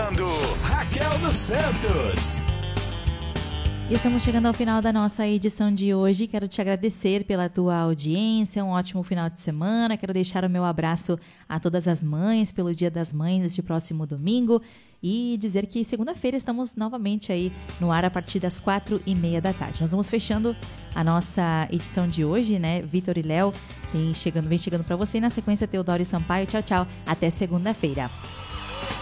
apresentando Raquel dos Santos. E estamos chegando ao final da nossa edição de hoje. Quero te agradecer pela tua audiência, um ótimo final de semana. Quero deixar o meu abraço a todas as mães pelo Dia das Mães este próximo domingo e dizer que segunda-feira estamos novamente aí no ar a partir das 4:30 da tarde. Nós vamos fechando a nossa edição de hoje, né? Vitor e Léo vem chegando para você e na sequência Teodoro e Sampaio. Tchau, tchau. Até segunda-feira.